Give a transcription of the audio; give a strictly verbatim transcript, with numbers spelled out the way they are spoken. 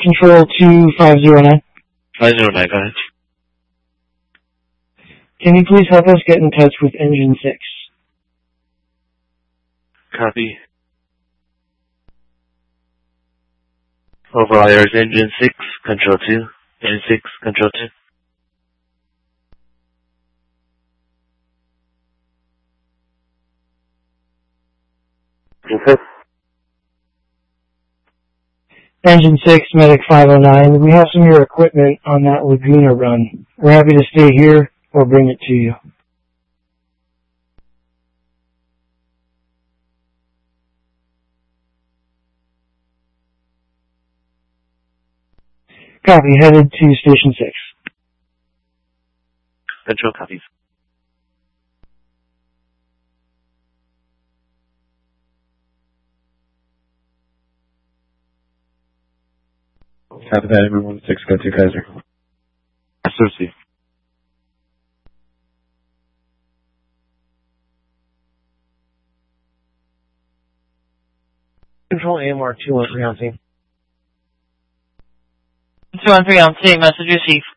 Control two five zero nine. five zero nine, go ahead. Can you please help us get in touch with Engine six? Copy. Overall, is Engine six, Control two. Engine six, Control two. Okay. Engine six, Medic five oh nine. We have some of your equipment on that Laguna run. We're happy to stay here or bring it to you. Copy. Headed to Station six. Control copies. Copy that, everyone. six, go to Kaiser. Cersei. Control A M R two one three on scene. two one three on scene, message received.